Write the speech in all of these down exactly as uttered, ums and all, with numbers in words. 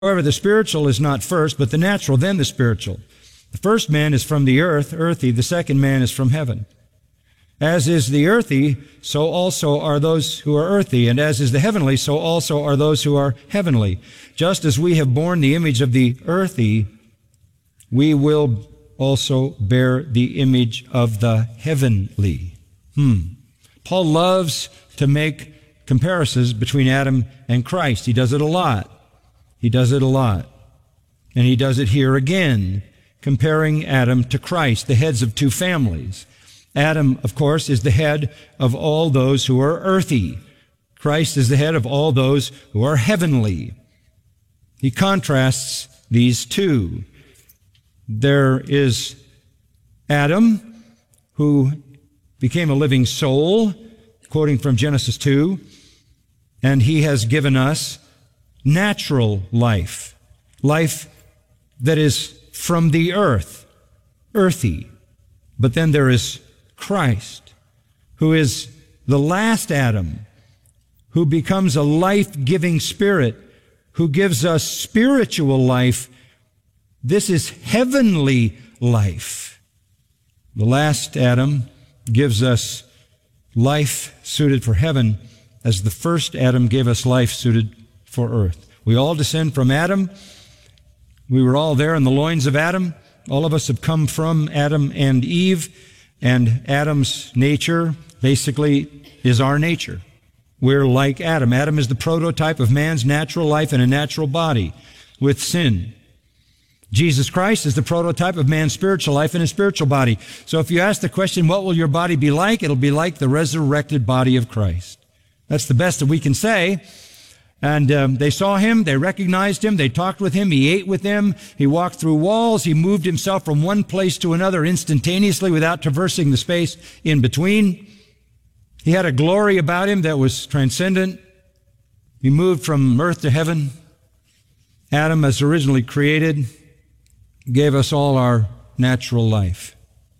However, the spiritual is not first, but the natural, then the spiritual. The first man is from the earth, earthy. The second man is from heaven. As is the earthy, so also are those who are earthy. And as is the heavenly, so also are those who are heavenly. Just as we have borne the image of the earthy, we will also bear the image of the heavenly. Hmm. Paul loves to make comparisons between Adam and Christ. He does it a lot. He does it a lot. And he does it here again, comparing Adam to Christ, the heads of two families. Adam, of course, is the head of all those who are earthy. Christ is the head of all those who are heavenly. He contrasts these two. There is Adam, who became a living soul, quoting from Genesis two, and he has given us natural life, life that is from the earth, earthy. But then there is Christ, who is the last Adam, who becomes a life-giving spirit, who gives us spiritual life. This is heavenly life. The last Adam gives us life suited for heaven, as the first Adam gave us life suited for earth. We all descend from Adam. We were all there in the loins of Adam. All of us have come from Adam and Eve, and Adam's nature basically is our nature. We're like Adam. Adam is the prototype of man's natural life in a natural body with sin. Jesus Christ is the prototype of man's spiritual life in a spiritual body. So if you ask the question, what will your body be like? It'll be like the resurrected body of Christ. That's the best that we can say. And um, they saw him, they recognized him, they talked with him, he ate with them, he walked through walls, he moved himself from one place to another instantaneously without traversing the space in between. He had a glory about him that was transcendent. He moved from earth to heaven. Adam, as originally created, gave us all our natural life.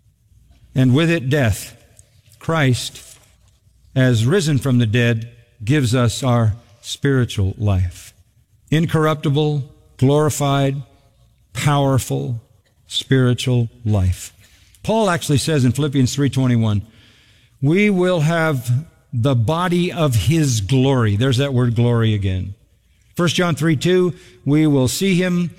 And with it, death. Christ, as risen from the dead, gives us our spiritual life. Incorruptible, glorified, powerful, spiritual life. Paul actually says in Philippians three twenty-one, we will have the body of his glory. There's that word glory again. First John three two, we will see him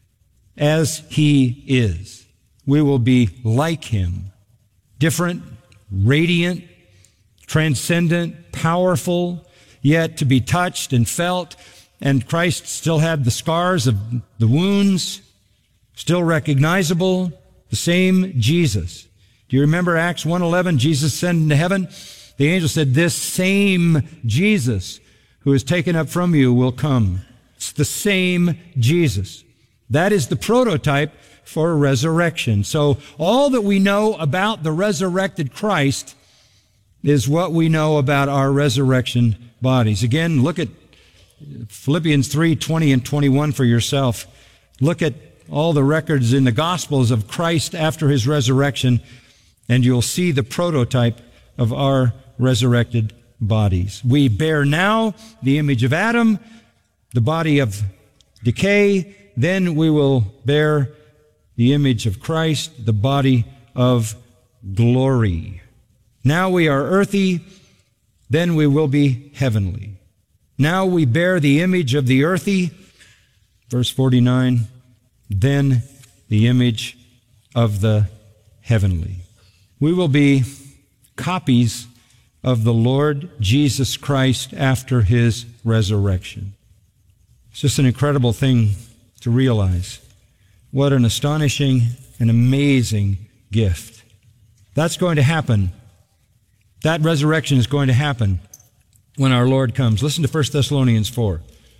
as he is. We will be like him. Different, radiant, transcendent, powerful, yet to be touched and felt. And Christ still had the scars of the wounds, still recognizable, the same Jesus. Do you remember Acts one eleven, Jesus ascended into heaven? The angel said, this same Jesus who is taken up from you will come. It's the same Jesus. That is the prototype for resurrection. So all that we know about the resurrected Christ is what we know about our resurrection bodies. Again, look at Philippians three twenty and twenty-one for yourself. Look at all the records in the Gospels of Christ after his resurrection, and you'll see the prototype of our resurrected bodies. We bear now the image of Adam, the body of decay. Then we will bear the image of Christ, the body of glory. Now we are earthy, then we will be heavenly. Now we bear the image of the earthy, verse forty-nine, then the image of the heavenly. We will be copies of the Lord Jesus Christ after his resurrection. It's just an incredible thing to realize. What an astonishing and amazing gift. That's going to happen. That resurrection is going to happen when our Lord comes. Listen to First Thessalonians four.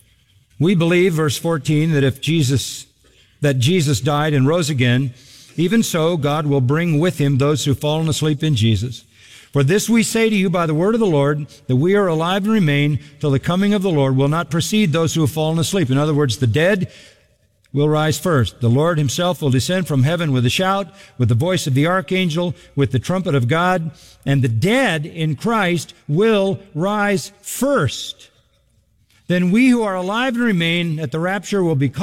We believe, verse fourteen, that if Jesus, that Jesus died and rose again, even so God will bring with him those who've fallen asleep in Jesus. For this we say to you by the word of the Lord, that we are alive and remain till the coming of the Lord will not precede those who have fallen asleep. In other words, the dead will rise first. The Lord himself will descend from heaven with a shout, with the voice of the archangel, with the trumpet of God, and the dead in Christ will rise first. Then we who are alive and remain at the rapture will be